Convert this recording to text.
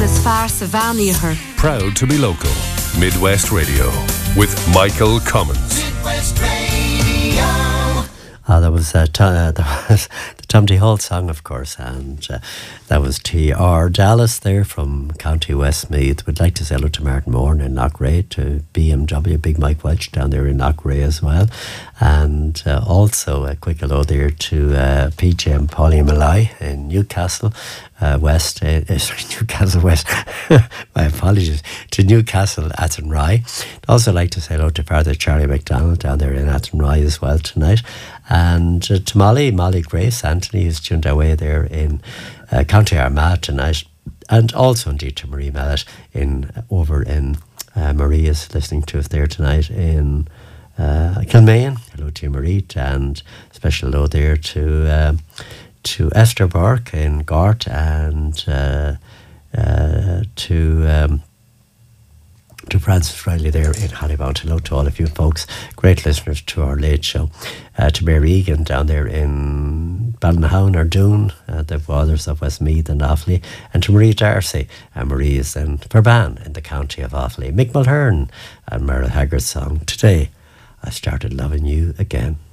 as far Savannah. Proud to be local. Midwest Radio with Michael Cummins. Midwest Radio. That was the Tom D. Hall song, of course, and that was T.R. Dallas there from County Westmeath. We'd like to say hello to Martin Moore in Knockray, to BMW, Big Mike Welch down there in Knockray as well, and also a quick hello there to PJ and Pauline Malloy in Newcastle West, Newcastle West, my apologies, to Newcastle Athenry. I'd also like to say hello to Father Charlie McDonald down there in Athenry as well tonight, and to Molly Grace Anthony, who's tuned away there in County Armagh tonight, and also indeed to Marie Mallet over in Marie is listening to us there tonight in Kilmaine. Hello to you, Marie, and special hello there to Esther Burke in Gort, and to Francis Riley there in Hollybount. Hello to all of you folks, great listeners to our late show. To Mary Egan down there in Ballinhown or Doon, the Fathers of Westmeath and Offaly, and to Marie Darcy. Marie is in Ferban in the county of Offaly. Mick Mulhern and Merle Haggard's song, Today I Started Loving You Again.